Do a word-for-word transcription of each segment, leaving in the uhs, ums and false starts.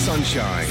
Sunshine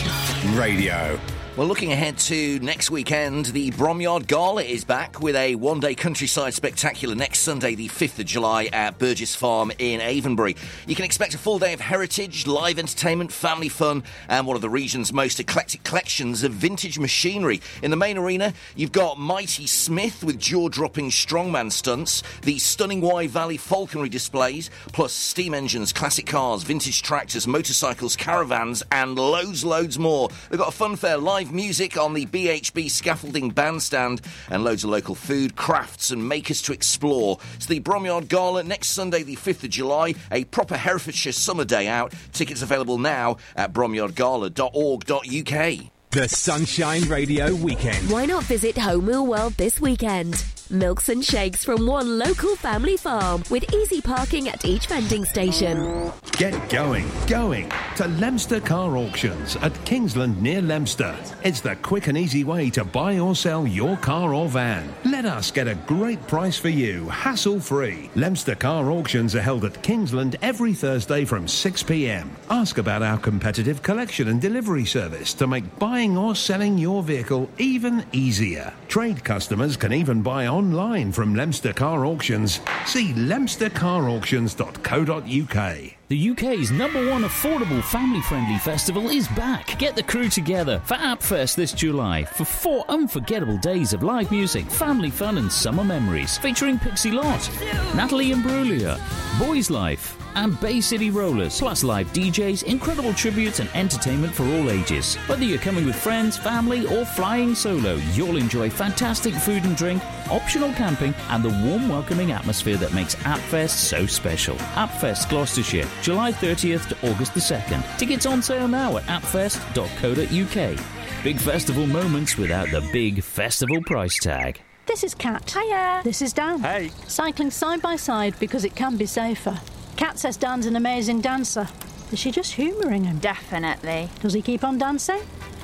Radio. Well, looking ahead to next weekend, the Bromyard Gala is back with a one-day countryside spectacular next Sunday, the fifth of July, at Burgess Farm in Avonbury. You can expect a full day of heritage, live entertainment, family fun, and one of the region's most eclectic collections of vintage machinery. In the main arena, you've got Mighty Smith with jaw-dropping strongman stunts, the stunning Wye Valley falconry displays, plus steam engines, classic cars, vintage tractors, motorcycles, caravans, and loads, loads more. They've got a fun fair live music on the B H B scaffolding bandstand and loads of local food, crafts and makers to explore. It's the Bromyard Gala next Sunday the fifth of July, a proper Herefordshire summer day out. Tickets available now at bromyard gala dot org dot U K. The Sunshine Radio Weekend. Why not visit Home Wheel World this weekend? Milks and shakes from one local family farm with easy parking at each vending station. Get going, going to Leominster Car Auctions at Kingsland near Leominster. It's the quick and easy way to buy or sell your car or van. Let us get a great price for you, hassle-free. Leominster Car Auctions are held at Kingsland every Thursday from six p m. Ask about our competitive collection and delivery service to make buying or selling your vehicle even easier. Trade customers can even buy online from Leominster Car Auctions. See leominster car auctions dot co dot U K. The U K's number one affordable family-friendly festival is back. Get the crew together for AppFest this July for four unforgettable days of live music, family fun and summer memories. Featuring Pixie Lott, Natalie Imbruglia, Boys Life and Bay City Rollers, plus live D Js, incredible tributes and entertainment for all ages. Whether you're coming with friends, family or flying solo, you'll enjoy fantastic food and drink, optional camping and the warm welcoming atmosphere that makes AppFest so special. AppFest Gloucestershire, July thirtieth to August the second. Tickets on sale now at appfest dot co dot U K. Big festival moments without the big festival price tag. This is Kat. Hiya. This is Dan. Hey. Cycling side by side because it can be safer. Kat says Dan's an amazing dancer. Is she just humouring him? Definitely. Does he keep on dancing?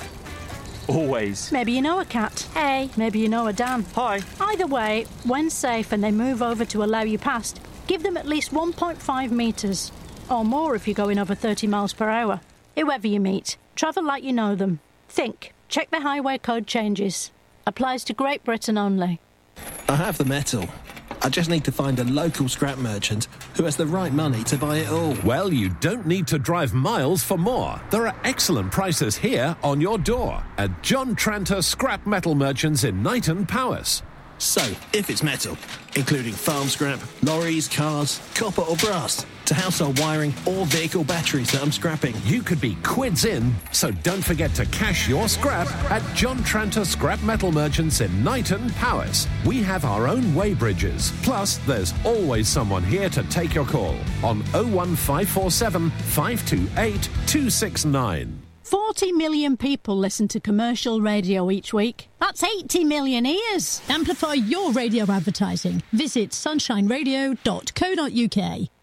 Always. Maybe you know a Kat. Hey. Maybe you know a Dan. Hi. Either way, when safe and they move over to allow you past, give them at least one point five metres. Or more if you're going over thirty miles per hour. Whoever you meet, travel like you know them. Think. Check the highway code changes. Applies to Great Britain only. I have the metal. I just need to find a local scrap merchant who has the right money to buy it all. Well, you don't need to drive miles for more. There are excellent prices here on your door at John Tranter Scrap Metal Merchants in Knighton, Powys. So, if it's metal, including farm scrap, lorries, cars, copper or brass, to household wiring or vehicle batteries that I'm scrapping, you could be quids in, so don't forget to cash your scrap at John Tranter Scrap Metal Merchants in Knighton, Powys. We have our own weighbridges, plus there's always someone here to take your call on oh one five four seven, five two eight, two six nine. forty million people listen to commercial radio each week. That's eighty million ears. Amplify your radio advertising. Visit sunshine radio dot co dot U K.